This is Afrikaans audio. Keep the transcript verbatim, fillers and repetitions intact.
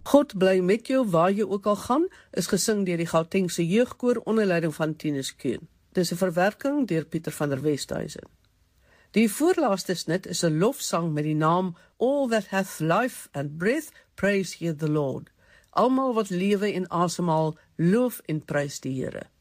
God bly met jou waar jy ook al gaan, is gesing deur die Gautengse jeugkoor onder leiding van Tinus Keun. Dis 'n verwerking deur Pieter van der Westhuizen. Die voorlaaste snit is 'n lofsang met die naam All That Hath Life and Breath, Praise Ye the Lord. Almal wat lewe en asemhaal, loof en prys die Here.